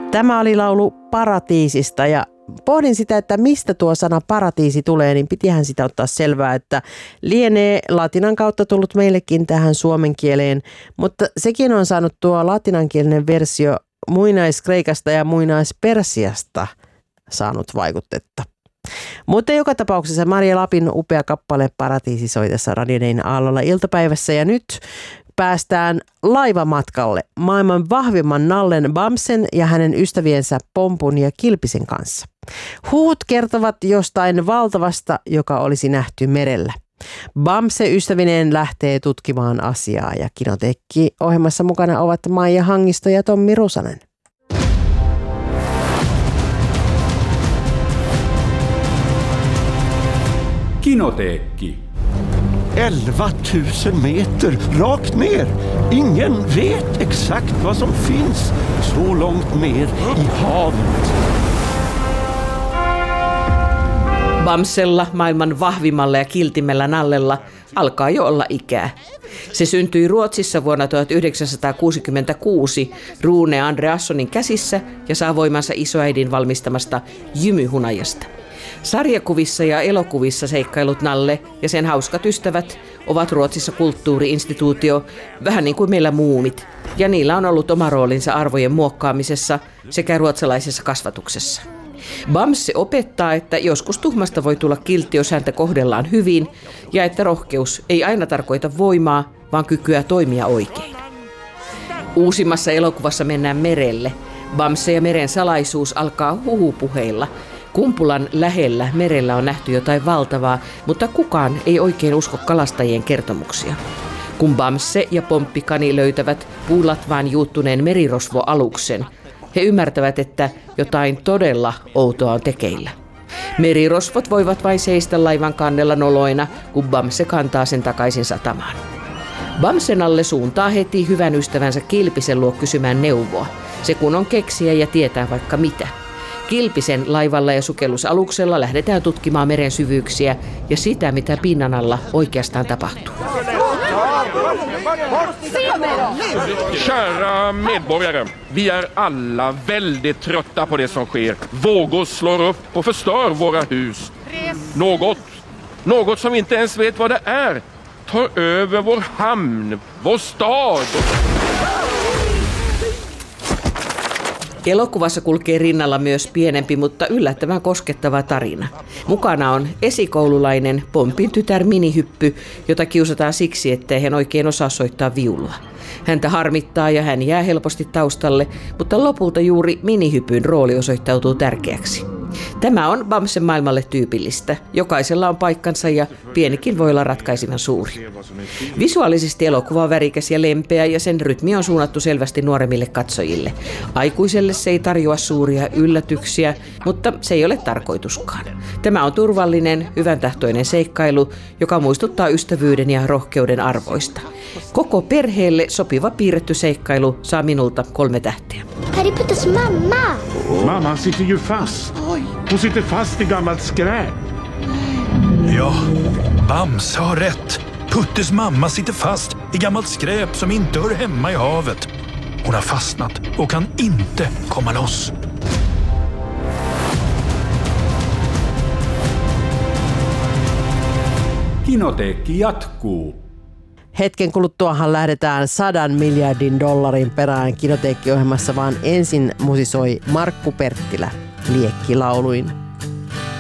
Tämä oli laulu Paratiisista ja pohdin sitä, että mistä tuo sana paratiisi tulee, niin pitihän sitä ottaa selvää, että lienee latinan kautta tullut meillekin tähän suomen kieleen, mutta sekin on saanut tuo latinankielinen versio muinaiskreikasta ja muinaispersiasta saanut vaikutetta. Mutta joka tapauksessa Maria Lapin upea kappale Paratiisi soi tässä Radio Dayn aallolla iltapäivässä ja nyt päästään laivamatkalle maailman vahvimman nallen Bamsen ja hänen ystäviensä Pompun ja Kilpisen kanssa. Huhut kertovat jostain valtavasta, joka olisi nähty merellä. Bamse ystävineen lähtee tutkimaan asiaa ja Kinoteekki-ohjelmassa mukana ovat Maija Hangisto ja Tommi Rusanen. Kinoteekki. 11 000 meter rakt ner. Ingen vet exakt vad som finns så långt ner i havet. Bamsella, maailman vahvimmalla ja kiltimellä nallella, alkaa jo olla ikää. Se syntyi Ruotsissa vuonna 1966 Rune Andreassonin käsissä ja saa voimansa isoäidin valmistamasta jymyhunajasta. Sarjakuvissa ja elokuvissa seikkailut nalle ja sen hauskat ystävät ovat Ruotsissa kulttuuri-instituutio, vähän niin kuin meillä muumit, ja niillä on ollut oma roolinsa arvojen muokkaamisessa sekä ruotsalaisessa kasvatuksessa. Bamse opettaa, että joskus tuhmasta voi tulla kiltti, jos häntä kohdellaan hyvin, ja että rohkeus ei aina tarkoita voimaa, vaan kykyä toimia oikein. Uusimmassa elokuvassa mennään merelle. Bamse ja meren salaisuus alkaa huhupuheilla. Kumpulan lähellä merellä on nähty jotain valtavaa, mutta kukaan ei oikein usko kalastajien kertomuksia. Kun Bamse ja Pomppikani löytävät puulatvaan juuttuneen merirosvoaluksen, he ymmärtävät, että jotain todella outoa on tekeillä. Merirosvot voivat vain seistä laivan kannella noloina, kun Bamse kantaa sen takaisin satamaan. Bamsen alle suuntaa heti hyvän ystävänsä Kilpisen luo kysymään neuvoa. Se kun on keksiä ja tietää vaikka mitä. Kilpisen laivalla ja sukellusaluksella lähdetään tutkimaan meren syvyyksiä ja sitä, mitä pinnan alla oikeastaan tapahtuu. Kära medborgare, vi är alla väldigt trötta på det som sker. Vågor slår upp och förstör våra hus. Något som vi inte ens vet vad det är, tar över vår hamn, vår stad. Elokuvassa kulkee rinnalla myös pienempi, mutta yllättävän koskettava tarina. Mukana on esikoululainen Pompin tytär Minihyppy, jota kiusataan siksi, ettei hän oikein osaa soittaa viulua. Häntä harmittaa ja hän jää helposti taustalle, mutta lopulta juuri Minihypyn rooli osoittautuu tärkeäksi. Tämä on Bamsen maailmalle tyypillistä. Jokaisella on paikkansa ja pienikin voi olla ratkaisevan suuri. Visuaalisesti elokuva on värikäs ja lempeä ja sen rytmi on suunnattu selvästi nuoremmille katsojille. Aikuiselle se ei tarjoa suuria yllätyksiä, mutta se ei ole tarkoituskaan. Tämä on turvallinen, hyväntahtoinen seikkailu, joka muistuttaa ystävyyden ja rohkeuden arvoista. Koko perheelle sopiva piirretty seikkailu saa minulta 3 tähteä. Harry Potters mamma! Mamma sitter ju fast. Hon sitter fast i gammalt skräp. Ja, Bamse har rätt. Puttes mamma sitter fast i gammalt skräp som inte hör hemma i havet. Hon har fastnat och kan inte komma loss. Kinoteekki jatkuu. Hetken kuluttuahan lähdetään $100 miljardin perään Kinoteekki-ohjelmassa, vaan ensin musisoi Markku Perttilä liekkilauluin.